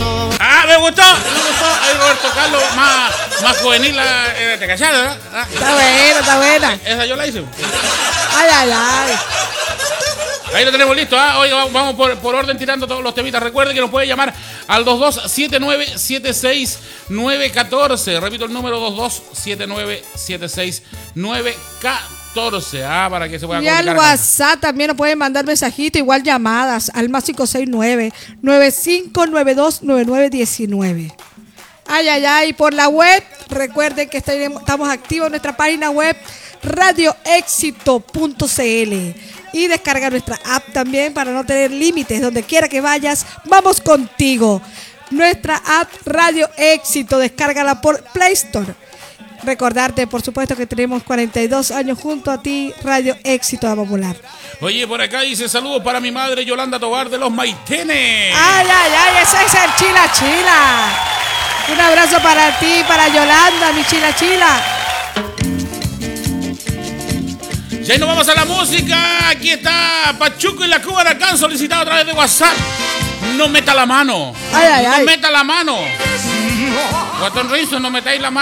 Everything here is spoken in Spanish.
Ah, me gustó. El Roberto Carlos más juvenil, ¿te cachai, verdad? Ah. Está buena. Esa yo la hice. Ay. Ahí lo tenemos listo, ¿ah? Hoy vamos por orden tirando todos los temitas. Recuerde que nos puede llamar al 2279-76914. Repito el número 2279-76914. Ah, para que se pueda comunicar. Y al WhatsApp también nos pueden mandar mensajitos, igual llamadas al más 569-9592-9919. Ay. Por la web, recuerden que estamos activos en nuestra página web radioexito.cl. Y descarga nuestra app también para no tener límites. Donde quiera que vayas, vamos contigo. Nuestra app Radio Éxito, descárgala por Play Store. Recordarte, por supuesto, que tenemos 42 años junto a ti. Radio Éxito va a volar. Oye, por acá dice saludos para mi madre Yolanda Tobar de los Maitenes. Ay, ese es el Chila. Un abrazo para ti, para Yolanda, mi Chila. Ya nos vamos a la música. Aquí está Pachuco y la Cuba de Arcán, solicitado a través de WhatsApp. No meta la mano. Ay. No meta la mano. Guatón Rinzo, no metáis la mano.